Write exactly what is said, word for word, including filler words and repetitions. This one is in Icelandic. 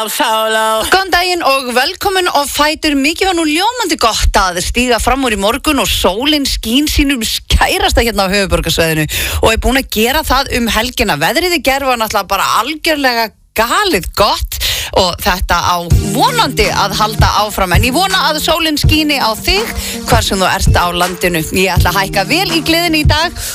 solo. Góðan daginn og velkomin og fætur. Mikið var nú ljómandi gott að stíga fram úr í morgun og sólin skín sínum skærasta hérna á höfuðborgarsvæðinu og er búin að gera það um helgina. Veðrið í gerð var náttúrulega bara algjörlega galið gott og þetta á vonandi að halda áfram, en ég vona að sólin skíni á þig hvar sem þú ert á landinu. Ég ætla að hækka vel í gleðinni í dag